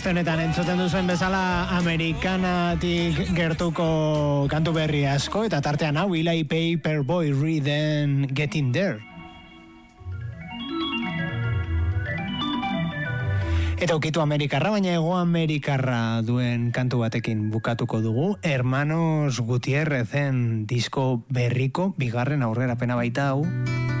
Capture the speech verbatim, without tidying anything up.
Aste honetan entzuten duzuen bezala Amerikanatik gertuko kantu berri asko, eta tartean hau Eli Paperboy Rhythm Getting There. Eta ukitu Amerikarra, baina Hego Amerikarra duen kantu batekin bukatuko dugu. Hermanos Gutierrezen disko berriko, bigarren aurrerapena baita hau.